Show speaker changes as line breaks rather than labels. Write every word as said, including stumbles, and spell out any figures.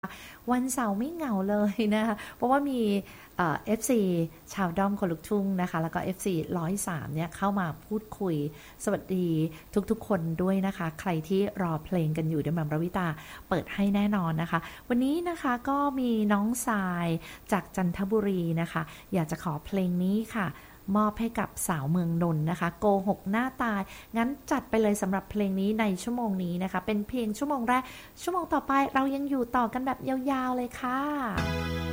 วันเสาร์ไม่เหงาเลยนะคะเพราะว่ามีเอ่อ เอฟ ซี ชาวด้อมคนลุกทุ่งนะคะแล้วก็ เอฟ ซี หนึ่งร้อยสาม เนี่ยเข้ามาพูดคุยสวัสดีทุกๆคนด้วยนะคะใครที่รอเพลงกันอยู่เดี๋ยวแหม่มระวิตาเปิดให้แน่นอนนะคะวันนี้นะคะก็มีน้องทรายจากจันทบุรีนะคะอยากจะขอเพลงนี้ค่ะมอบให้กับสาวเมืองนนท์นะคะโกหกหน้าตายงั้นจัดไปเลยสำหรับเพลงนี้ในชั่วโมงนี้นะคะเป็นเพียงชั่วโมงแรกชั่วโมงต่อไปเรายังอยู่ต่อกันแบบยาวๆเลยค่ะ